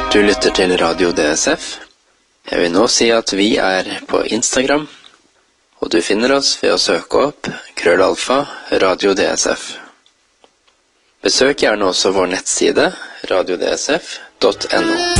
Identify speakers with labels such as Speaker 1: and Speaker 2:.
Speaker 1: Du lytter til Radio DSF. Jeg vil nå si at vi på Instagram, og du finner oss ved å søke opp #Radio DSF. Besøk gjerne også vår nettside radiodsf.no.